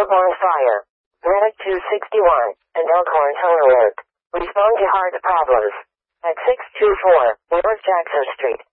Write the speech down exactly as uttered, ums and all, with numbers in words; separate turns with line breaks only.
Elkhorn Fire, Relic two sixty-one, and Elkhorn Telework. Respond to hard problems at six two four North Jackson Street.